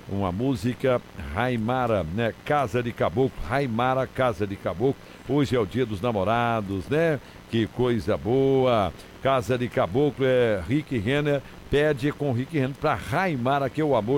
uma música, Raimara, né? Casa de Caboclo, Raimara, Casa de Caboclo. Hoje é o dia dos namorados, né? Que coisa boa. Casa de Caboclo, Rick Renner pede com Rick Renner para Raimara, que é o amor